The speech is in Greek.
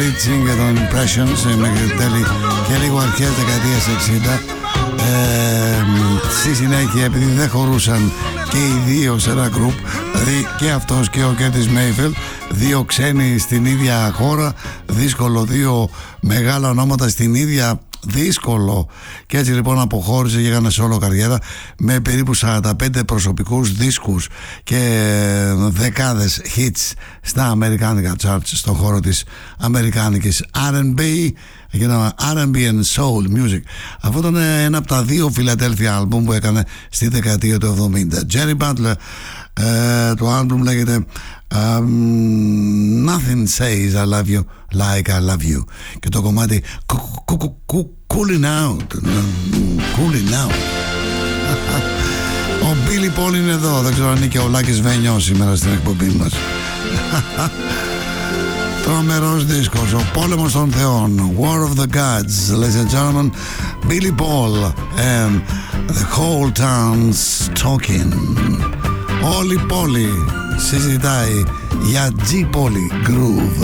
lead singer των Impressions μέχρι τέλη και λίγο αρχές δεκαετίας 60. Στη συνέχεια, επειδή δεν χωρούσαν και οι δύο σε ένα group, δηλαδή και αυτός και ο Curtis Mayfield, δύο ξένοι στην ίδια χώρα, δύσκολο, δύο μεγάλα ονόματα στην ίδια, δύσκολο, και έτσι λοιπόν αποχώρησε και έκανε solo καριέρα με περίπου 45 προσωπικούς δίσκους και δεκάδες hits στα αμερικάνικα charts στον χώρο της αμερικάνικης R&B και R&B and soul music. Αυτό ήταν ένα από τα δύο Philadelphia album που έκανε στη δεκαετία του 70. Jerry Butler, το album λέγεται Nothing Says I Love You Like I Love You, και το κομμάτι Cooling Out. Cooling Out. Ο Billy Paul είναι εδώ. Δεν ξέρω αν είναι και ο Λάκης Βενιός σήμερα στην εκπομπή μας. Τρομερός δίσκος, ο πόλεμος των θεών, War of the Gods, ladies and gentlemen, Billy Paul and the whole town's talking. Όλη η πόλη συζητάει για G-Poly Groove.